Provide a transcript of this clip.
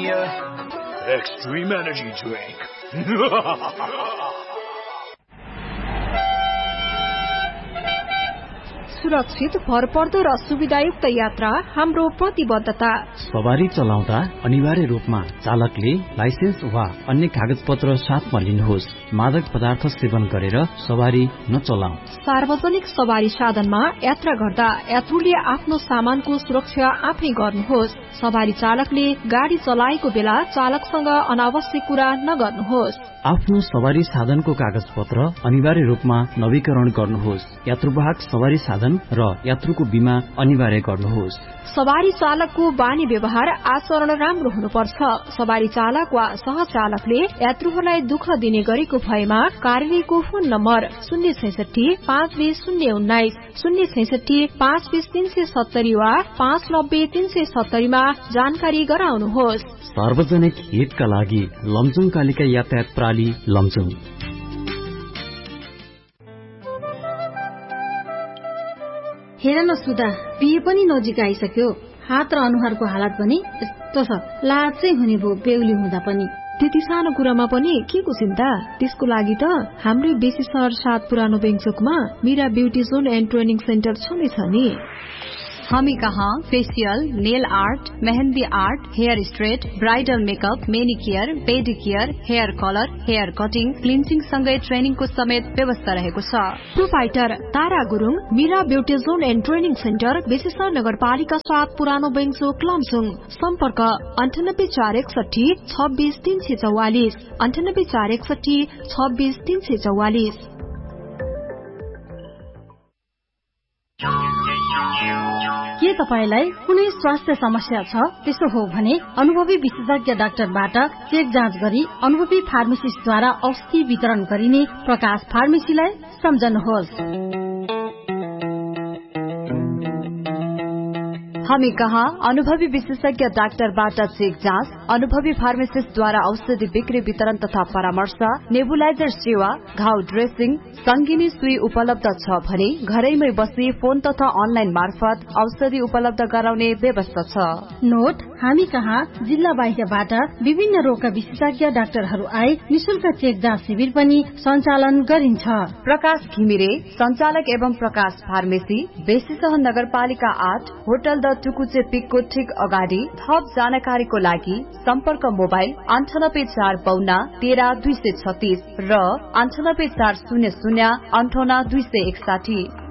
Extreme Energy Drink. सुरक्षित, भरपर्दो र सुविधायुक्त यात्रा हाम्रो प्रतिबद्धता। सवारी चलाउँदा अनिवार्य रूपमा चालकले लाइसेन्स वा अन्य कागजपत्र साथमा लिनुहोस्। मादक पदार्थ सेवन गरेर सवारी नचलाऊ। सार्वजनिक सवारी साधनमा यात्रा गर्दा यात्रुले आफ्नो सामानको सुरक्षा आफै गर्नुहोस्। सवारी चालकले गाडी चलाएको बेला चालकसँग अनावश्यक कुरा नगर्नुहोस्। आफ्नो सवारी साधनको कागजपत्र अनिवार्य रूपमा नवीकरण गर्नुहोस्। यात्रुवाहक सवारी साधन र यात्रुको बीमा अनिवार्य गर्नुहोस्। सवारी चालकको बानी व्यवहार आचरण राम्रो हुनुपर्छ। सवारी चालक वा सहचालकले यात्रुहरूलाई दुःख दिने गरेको भएमा कार्यालयको फोन नम्बर 066-520-019, 066-520-370 वा 590-370 मा जानकारी गराउनुहोस्। सार्वजनिक हितका लागि लमजुङ कालिका यातायात प्रणाली लमजुङ। हेर न सुधा, बिहे पनि नजिक आइसक्यो। हात र अनुहारको हालत पनि यस्तो छ, लाज चाहिँ हुने भयो बेहुली हुँदा पनि। त्यति सानो कुरामा पनि के को चिन्ता? त्यसको लागि त हाम्रै बेसी सहर 7 पुरानो बेङचोकमा Meera beauty John and training centre छँदैछ नि। हामी कहाँ facial, nail art, mehndi art, hair straight, bridal makeup, मेनिकेयर, पेडिकेयर, hair colour, hair cutting, cleansing सँगै ट्रेनिङको समेत व्यवस्था रहेको छ। Proprietor Tara Gurung, Meera beauty John and training centre, बेसीसर नगरपालिका 7 पुरानो बेङचोक लमजुङ। सम्पर्क 9841 26344, 9841 26344। के तपाईलाई कुनै स्वास्थ्य समस्या छ? त्यसो हो भने अनुभवी विशेषज्ञ डाक्टरबाट चेक जाँच गरी अनुभवी फार्मेसिस्टद्वारा औषधि वितरण गरिने प्रकाश फार्मेसीलाई सम्झनुहोस्। हामी कहाँ अनुभवी विशेषज्ञ डाक्टरबाट चेक जाँच, अनुभवी फार्मासिस्टद्वारा औषधि बिक्री वितरण तथा परामर्श, नेबुलाइजर सेवा, घाउ ड्रेसिङ, संगिनी सुई उपलब्ध छ भने घरैमै बसी फोन तथा अनलाइन मार्फत औषधि उपलब्ध गराउने व्यवस्था छ। नोट, हामी कहाँ जिल्ला बाहिरबाट विभिन्न रोगका विशेषज्ञ डाक्टरहरू आए निशुल्क चेक जाँच शिविर पनि सञ्चालन गरिन्छ। प्रकाश घिमिरे संचालक एवं प्रकाश फार्मेसी, बेसीसहर नगरपालिका 8, होटल द टुकुचे पिकको ठीक अगाडि। थप जानकारीको लागि सम्पर्क मोबाइल 9845 13 236 र 9840 58 261।